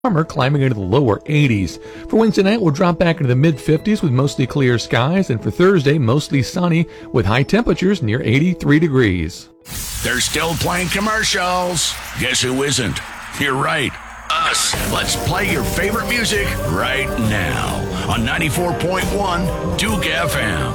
Summer climbing into the lower 80s. For Wednesday night, we'll drop back into the mid-50s with mostly clear skies, and for Thursday, mostly sunny with high temperatures near 83 degrees. They're still playing commercials. Guess who isn't? You're right. Us. Let's play your favorite music right now on 94.1 Duke FM.